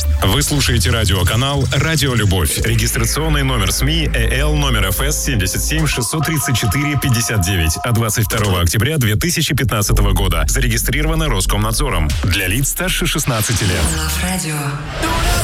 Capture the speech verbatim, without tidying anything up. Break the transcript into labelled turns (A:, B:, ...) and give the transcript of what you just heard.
A: Вы слушаете радиоканал «Радио Любовь». Регистрационный номер СМИ ЭЛ номер ФС семьдесят семь шестьсот тридцать четыре пятьдесят девять от двадцать второго октября две тысячи пятнадцатого года. Зарегистрировано Роскомнадзором. Для лиц старше шестнадцати лет.
B: Love Radio.